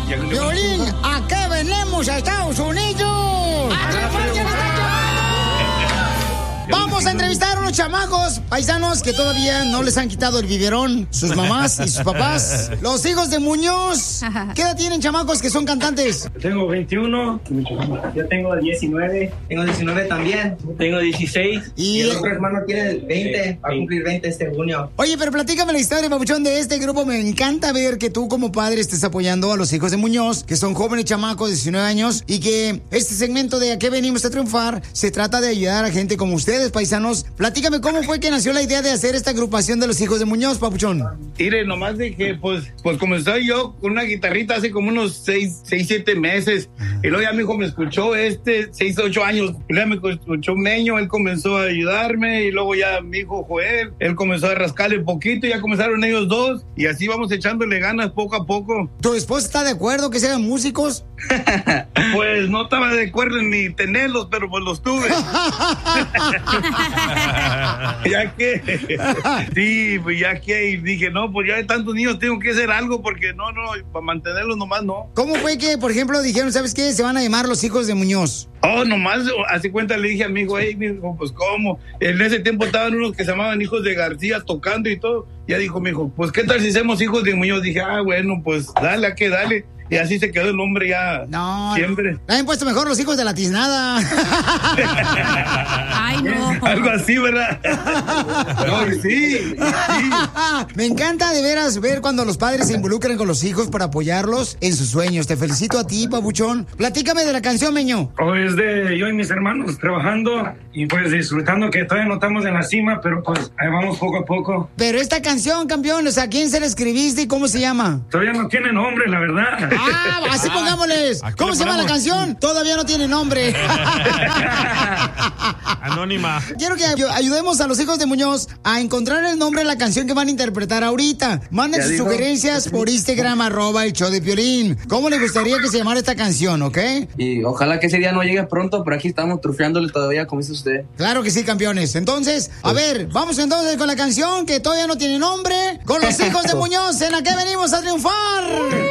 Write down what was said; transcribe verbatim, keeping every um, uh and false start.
Piolín, ¿a qué venimos a Estados Unidos? ¡A triunfar, Vamos a entrevistar a unos chamacos paisanos que todavía no les han quitado el biberón, sus mamás y sus papás. Los hijos de Muñoz. ¿Qué edad tienen, chamacos, que son cantantes? Tengo veintiuno. Yo tengo diecinueve. Tengo diecinueve también. Tengo dieciséis. Y, y el otro hermano tiene veinte. Va a cumplir veinte este junio. Oye, pero platícame la historia, papuchón, de este grupo. Me encanta ver que tú como padre estés apoyando a los hijos de Muñoz, que son jóvenes chamacos de diecinueve años, y que este segmento de ¿A qué venimos a triunfar? Se trata de ayudar a gente como ustedes, paisanos. Platícame cómo fue que nació la idea de hacer esta agrupación de los hijos de Muñoz, papuchón. Mire, nomás de que, pues, pues comenzó yo con una guitarrita hace como unos seis, seis, siete meses. Y luego ya mi hijo me escuchó, este, seis, ocho años. Y luego me escuchó Meño, él comenzó a ayudarme. Y luego ya mi hijo Joel, él comenzó a rascarle poquito. Y ya comenzaron ellos dos. Y así vamos echándole ganas poco a poco. ¿Tu esposa está de acuerdo que sean músicos? Pues no estaba de acuerdo ni tenerlos, pero pues los tuve. Ya que, sí, pues ya que, y dije, no, pues ya de tantos niños tengo que hacer algo, porque no, no, para mantenerlos nomás no. ¿Cómo fue que, por ejemplo, dijeron, ¿sabes qué? Se van a llamar los hijos de Muñoz. Oh, nomás, hace cuenta le dije a mi hijo, hey, mi hijo, pues cómo, en ese tiempo estaban unos que se llamaban hijos de García tocando y todo, ya dijo mi hijo, pues qué tal si hacemos hijos de Muñoz. Dije, ah, bueno, pues dale, a que dale. Y así se quedó el nombre ya no, siempre. No. Le han puesto mejor los hijos de la tiznada. Ay, no. Algo así, ¿verdad? No, sí, sí. Me encanta de veras ver cuando los padres se involucran con los hijos para apoyarlos en sus sueños. Te felicito a ti, papuchón. Platícame de la canción, Meño. Oh, es de yo y mis hermanos trabajando y pues disfrutando, que todavía no estamos en la cima, pero pues ahí vamos poco a poco. Pero esta canción, campeón, o sea, ¿a quién se la escribiste y cómo se llama? Todavía no tiene nombre, la verdad. Ah, así pongámosles. ¿Cómo se llama la canción? Todavía no tiene nombre. Anónima. Quiero que ayudemos a los hijos de Muñoz a encontrar el nombre de la canción que van a interpretar ahorita. Manden sus dijo? sugerencias por Instagram, arroba el show de Piolín. ¿Cómo le gustaría que se llamara esta canción, ok? Y ojalá que ese día no llegue pronto, pero aquí estamos trufeándole todavía, como dice usted. Claro que sí, campeones. Entonces, a ver, vamos entonces con la canción que todavía no tiene nombre, con los hijos de Muñoz, en la que venimos a triunfar.